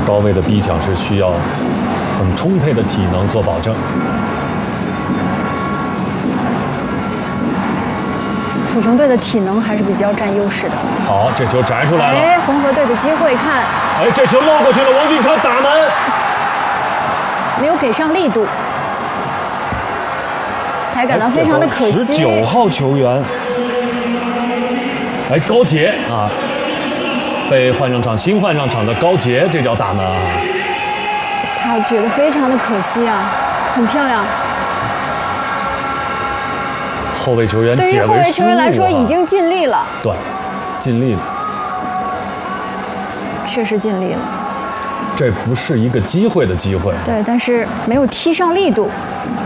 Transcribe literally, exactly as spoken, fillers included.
高位的逼抢是需要很充沛的体能做保证。 楚雄队的体能还是比较占优势的。 好，这球摘出来了。 哎，红河队的机会看。 哎，这球漏过去了，王俊超打门，没有给上力度，才感到非常的可惜。 十九号球员，哎，高杰啊，被换上场，新换上场的高杰，这叫打门啊。 他觉得非常的可惜啊，很漂亮。 后卫球员对于后卫球员来说已经尽力了， 对，尽力了， 确实尽力了。 这不是一个机会的机会， 对，但是没有踢上力度。